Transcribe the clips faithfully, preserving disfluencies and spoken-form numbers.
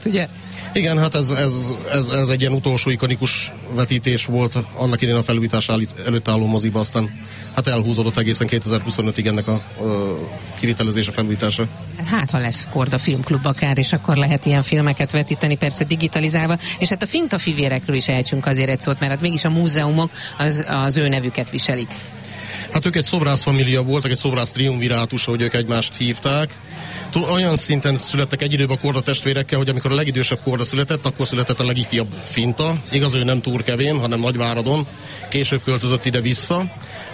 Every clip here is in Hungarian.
ugye? Igen, hát ez, ez, ez, ez egy ilyen utolsó ikonikus vetítés volt annak idén a felújítás előtt álló moziba, aztán hát elhúzódott egészen kétezer-huszonötig ennek a, a kivitelezése, felújítása. Hát ha lesz Korda Filmklub akár, és akkor lehet ilyen filmeket vetíteni, persze digitalizálva, és hát a Finta fivérekről is ejtsünk azért egy szót, mert hát mégis a múzeumok az, az ő nevüket viselik. Hát ők egy szobrászfamília voltak, egy szobrász triumvirátus, ahogy ők egymást hívták. Olyan szinten születtek egy időben a Korda testvérekkel, hogy amikor a legidősebb Korda született, akkor született a legifjabb Finta. Igaz, ő nem Turkevén, hanem Nagyváradon. Később költözött ide-vissza.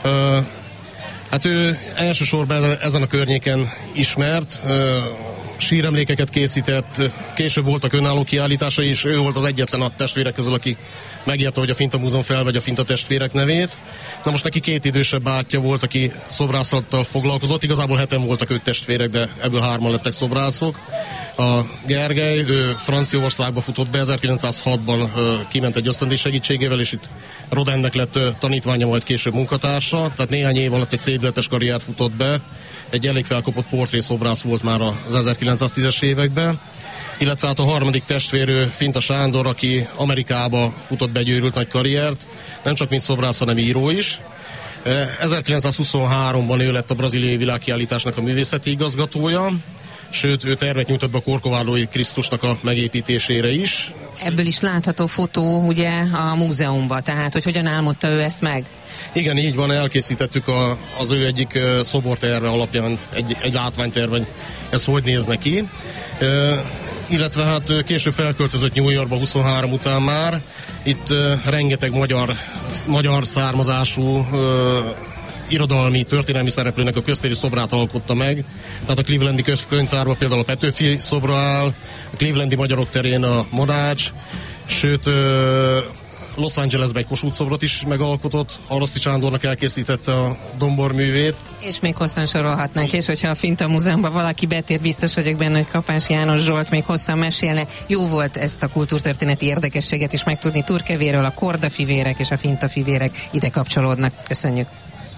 Hát ő elsősorban ezen a környéken ismert, síremlékeket készített, később voltak önálló kiállításai, és ő volt az egyetlen a testvérek közül, aki megérte, hogy a Finta Múzeum felvegye a Finta testvérek nevét. Na most neki két idősebb bátyja volt, aki szobrászattal foglalkozott. Igazából heten voltak ők testvérek, de ebből hárman lettek szobrászok. A Gergely, ő Franciaországba futott be, ezerkilencszázhatban kiment egy ösztöndíj segítségével, és itt Rodinnek lett tanítványa, majd később munkatársa. Tehát néhány év alatt egy szédületes karriert futott be. Egy elég felkapott portrészobrász volt már az ezerkilencszáztízes években. Illetve hát a harmadik testvérő Finta Sándor, aki Amerikába futott be egy őrült nagy karriert, nem csak mint szobrász, hanem író is. ezerkilencszázhuszonháromban ő lett a braziliai világkiállításnak a művészeti igazgatója, sőt, ő tervet nyújtott be a Korkovádói Krisztusnak a megépítésére is. Ebből is látható fotó ugye a múzeumban, tehát hogy hogyan álmodta ő ezt meg? Igen, így van, elkészítettük a, az ő egyik uh, szoborterve alapján egy, egy látványterven, ez hogy néz neki. Uh, illetve hát később felköltözött New Yorkba huszonhárom után már. Itt uh, rengeteg magyar, magyar származású uh, irodalmi, történelmi szereplőnek a köztéri szobrát alkotta meg. Tehát a Clevelandi Közkönyvtárban például a Petőfi szobra áll, a Clevelandi Magyarok terén a Madács, sőt uh, Los Angelesben egy Kossuth szobrot is megalkotott, Haraszti Sándornak elkészítette a Dombor művét. És még hosszan sorolhatnánk, és hogyha a Finta Múzeumban valaki betér, biztos vagyok benne, hogy Kapás János Zsolt még hosszan mesélne. Jó volt ezt a kultúrtörténeti érdekességet is megtudni Turkevéről, a Korda fivérek és a Finta fivérek ide kapcsolódnak. Köszönjük!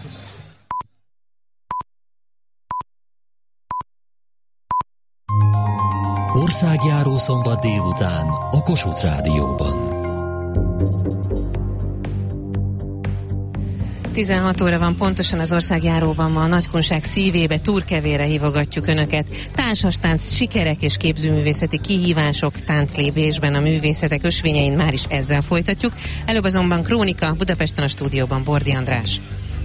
Országjáró szombat délután a Kossuth Rádióban. tizenhat óra van pontosan, az országjáróban ma a nagykunság szívébe, Turkevére hívogatjuk Önöket. Társastánc sikerek és képzőművészeti kihívások tánclépésben a művészetek ösvényein már is ezzel folytatjuk. Előbb azonban krónika, Budapesten a stúdióban Bordi András.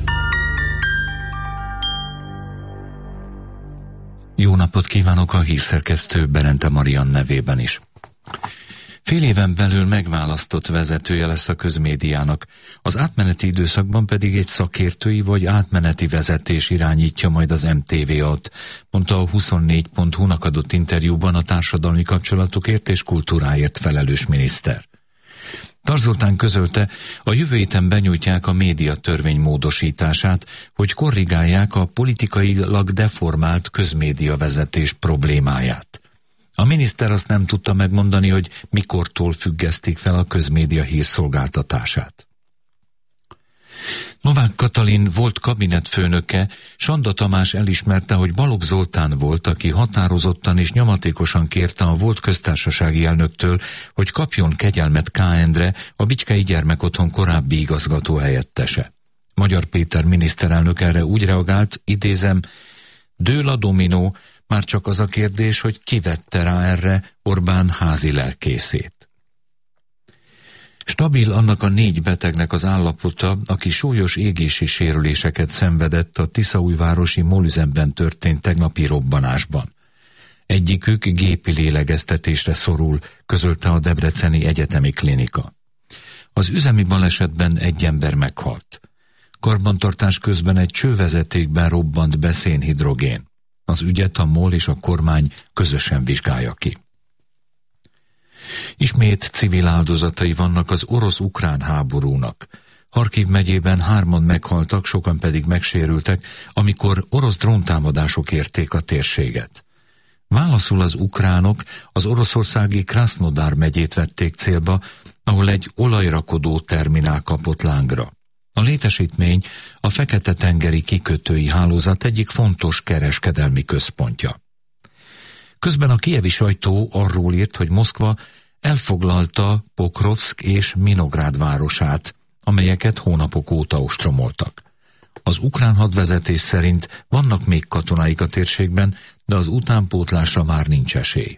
Jó napot kívánok a hírszerkesztő Berente Marian nevében is. Fél éven belül megválasztott vezetője lesz a közmédiának, az átmeneti időszakban pedig egy szakértői vagy átmeneti vezetés irányítja majd az em té vé-ot, mondta a huszonnégy pont hu-nak adott interjúban a társadalmi kapcsolatokért és kultúráért felelős miniszter. Tar Zoltán közölte, a jövő héten benyújtják a médiatörvény módosítását, hogy korrigálják a politikailag deformált közmédiavezetés problémáját. A miniszter azt nem tudta megmondani, hogy mikortól függesztik fel a közmédia hírszolgáltatását. Novák Katalin volt kabinetfőnöke, Sanda Tamás elismerte, hogy Balogh Zoltán volt, aki határozottan és nyomatékosan kérte a volt köztársasági elnöktől, hogy kapjon kegyelmet K. Endre, a Bicskei Gyermekotthon korábbi igazgató helyettese. Magyar Péter miniszterelnök erre úgy reagált, idézem, dől a dominó, már csak az a kérdés, hogy ki vette rá erre Orbán házi lelkészét. Stabil annak a négy betegnek az állapota, aki súlyos égési sérüléseket szenvedett a tiszaújvárosi molüzemben történt tegnapi robbanásban. Egyikük gépi lélegeztetésre szorul, közölte a Debreceni Egyetemi Klinika. Az üzemi balesetben egy ember meghalt. Karbantartás közben egy csővezetékben robbant be szénhidrogén. Az ügyet a MOL és a kormány közösen vizsgálja ki. Ismét civil áldozatai vannak az orosz-ukrán háborúnak. Harkiv megyében hárman meghaltak, sokan pedig megsérültek, amikor orosz dróntámadások érték a térséget. Válaszul az ukránok az oroszországi Krasznodar megyét vették célba, ahol egy olajrakodó terminál kapott lángra. A létesítmény a Fekete-tengeri kikötői hálózat egyik fontos kereskedelmi központja. Közben a kijevi sajtó arról írt, hogy Moszkva elfoglalta Pokrovszk és Minográd városát, amelyeket hónapok óta ostromoltak. Az ukrán hadvezetés szerint vannak még katonáik a térségben, de az utánpótlásra már nincs esély.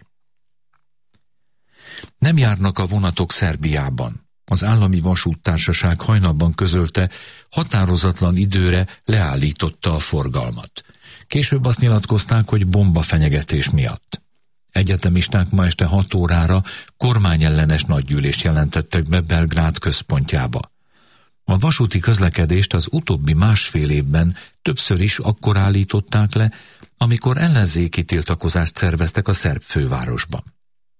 Nem járnak a vonatok Szerbiában. Az állami vasúttársaság hajnalban közölte, határozatlan időre leállította a forgalmat. Később azt nyilatkozták, hogy bombafenyegetés miatt. Egyetemisták ma este hat órára kormányellenes nagygyűlést jelentettek be Belgrád központjába. A vasúti közlekedést az utóbbi másfél évben többször is akkor állították le, amikor ellenzéki tiltakozást szerveztek a szerb fővárosban.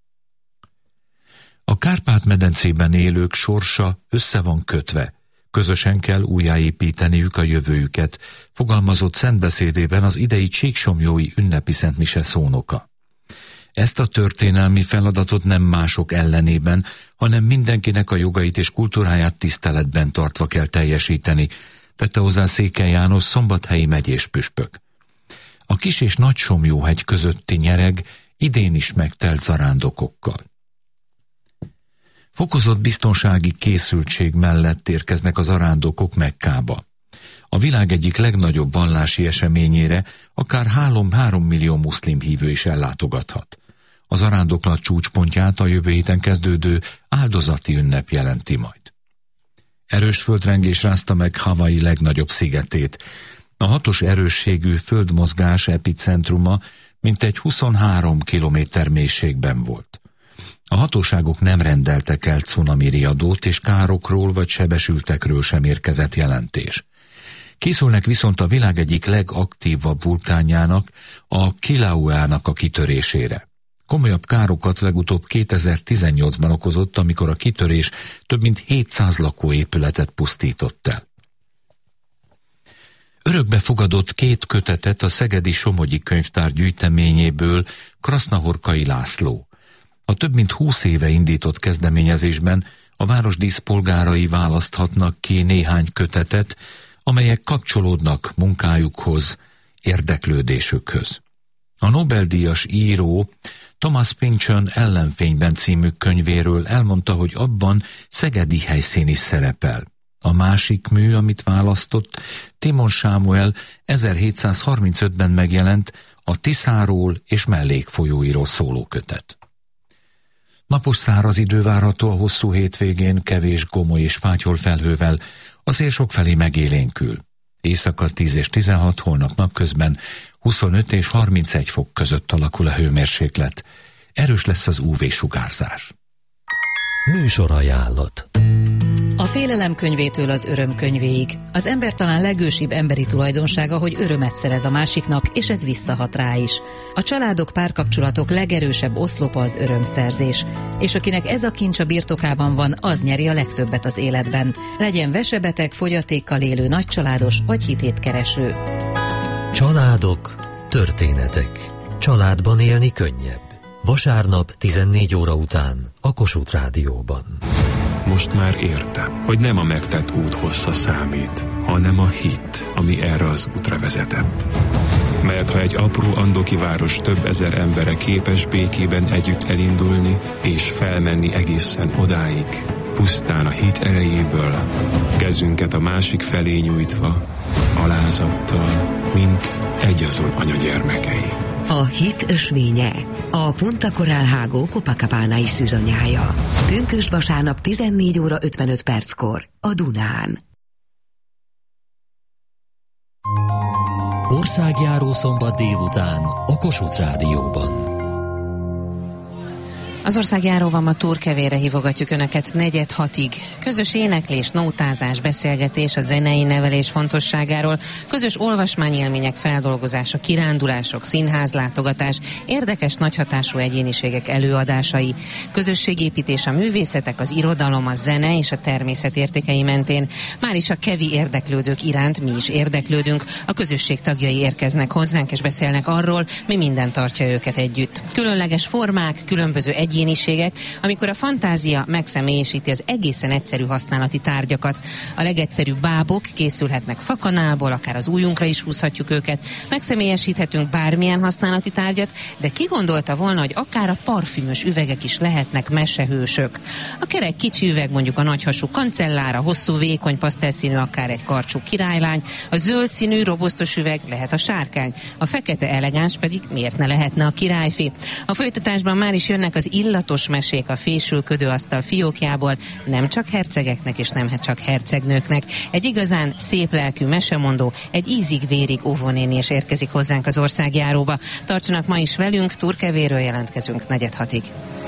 A Kárpát-medencében élők sorsa össze van kötve, közösen kell újjáépíteniük a jövőjüket, fogalmazott szentbeszédében az idei csíksomjói ünnepi szentmise szónoka. Ezt a történelmi feladatot nem mások ellenében, hanem mindenkinek a jogait és kultúráját tiszteletben tartva kell teljesíteni, tette hozzá Székely János szombathelyi megyés püspök. A Kis- és Nagy-Somjóhegy közötti nyereg idén is megtelt zarándokokkal. Fokozott biztonsági készültség mellett érkeznek az arándokok Mekkába. A világ egyik legnagyobb vallási eseményére akár három millió muszlim hívő is ellátogathat. Az arándoklat csúcspontját a jövő héten kezdődő áldozati ünnep jelenti majd. Erős földrengés rázta meg Hawaii legnagyobb szigetét. A hatos erősségű földmozgás epicentruma mintegy huszonhárom kilométer mélységben volt. A hatóságok nem rendeltek el cunami riadót, és károkról vagy sebesültekről sem érkezett jelentés. Készülnek viszont a világ egyik legaktívabb vulkánjának, a Kilaueának a kitörésére. Komolyabb károkat legutóbb kétezer-tizennyolcban okozott, amikor a kitörés több mint hétszáz lakóépületet pusztított el. Örökbe fogadott két kötetet a Szegedi Somogyi Könyvtár gyűjteményéből Krasznahorkai László. A több mint húsz éve indított kezdeményezésben a város díszpolgárai választhatnak ki néhány kötetet, amelyek kapcsolódnak munkájukhoz, érdeklődésükhöz. A Nobel-díjas író Thomas Pynchon Ellenfényben című könyvéről elmondta, hogy abban szegedi helyszín is szerepel. A másik mű, amit választott, Timon Sámuel ezerhétszázharmincötben megjelent a Tiszáról és mellékfolyóiról szóló kötet. Napos száraz idő várható a hosszú hétvégén, kevés gomoly és fátyol felhővel, a szél sokfelé megélénkül. Éjszaka tíz és tizenhat, holnap napközben huszonöt és harmincegy fok között alakul a hőmérséklet. Erős lesz az ú vé-sugárzás. Műsorajánlat. A félelem könyvétől az öröm könyvéig. Az ember talán legősibb emberi tulajdonsága, hogy örömet szerez a másiknak, és ez visszahat rá is. A családok, párkapcsolatok legerősebb oszlopa az örömszerzés. És akinek ez a kincs a birtokában van, az nyeri a legtöbbet az életben. Legyen vesebeteg, fogyatékkal élő, nagycsaládos vagy hitétkereső. Családok, történetek. Családban élni könnyebb. Vasárnap tizennégy óra után a Kossuth Rádióban. Most már értem, hogy nem a megtett út hossza számít, hanem a hit, ami erre az útra vezetett. Mert ha egy apró andoki város több ezer embere képes békében együtt elindulni és felmenni egészen odáig, pusztán a hit erejéből, kezünket a másik felé nyújtva, alázattal, mint egyazon anyagyermekei. A hit ösvénye, a Punta Coral Hágó Copacabana-i szűzanyája. Pünkösd vasárnap tizennégy óra ötvenöt perckor a Dunán. Országjáró szombat délután a Kossuth Rádióban. Az országjáróban ma Turkevére hívogatjuk Önöket negyed hatig. Közös éneklés, nótázás, beszélgetés a zenei nevelés fontosságáról, közös olvasmányélmények feldolgozása, kirándulások, színházlátogatás, érdekes nagyhatású egyéniségek előadásai, közösségépítés a művészetek, az irodalom, a zene és a természet értékei mentén. Már is a kevi érdeklődők iránt mi is érdeklődünk, a közösség tagjai érkeznek hozzánk és beszélnek arról, mi minden tartja őket együtt. Különleges formák, különböző egyéniségek, egyéniségek, amikor a fantázia megszemélyesíti az egészen egyszerű használati tárgyakat. A legegyszerűbb bábok készülhetnek fakanálból, akár az ujjunkra is húzhatjuk őket, megszemélyesíthetünk bármilyen használati tárgyat, de ki gondolta volna, hogy akár a parfümös üvegek is lehetnek mesehősök. A kerek kicsi üveg mondjuk a nagyhasú kancellár, a hosszú vékony pasztelszínű akár egy karcsú királylány, a zöld színű robosztos üveg lehet a sárkány, a fekete elegáns pedig miért ne lehetne a királyfi. A folytatásban már is jönnek az illatos mesék a fésülködő asztal fiókjából, nem csak hercegeknek és nem csak hercegnőknek. Egy igazán szép lelkű mesemondó, egy ízig-vérig óvónéni is érkezik hozzánk az országjáróba. Tartsanak ma is velünk, Turkevéről jelentkezünk negyed hatig.